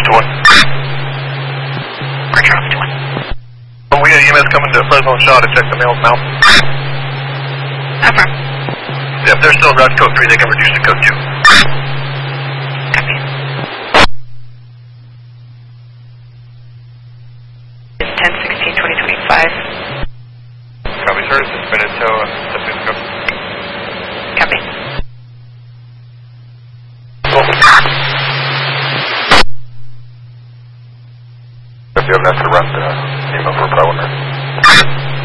to 1. Roger, up to 1. We got EMS coming to Fresno and Shaw to check the males now. Affirm. Yeah, if they're still in code 3, they can reduce to code 2. Copy. 10/16/2025. Copy, sir. Suspended till subject go. Copy. If you have enough to run the email for a problem.